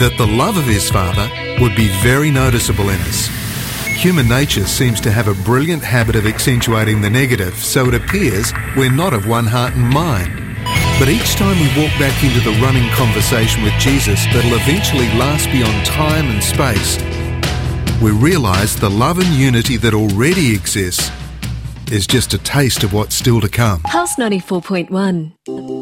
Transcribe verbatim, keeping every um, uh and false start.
that the love of his Father would be very noticeable in us. Human nature seems to have a brilliant habit of accentuating the negative, so it appears we're not of one heart and mind. But each time we walk back into the running conversation with Jesus that'll eventually last beyond time and space, we realise the love and unity that already exists is just a taste of what's still to come. Pulse ninety-four point one.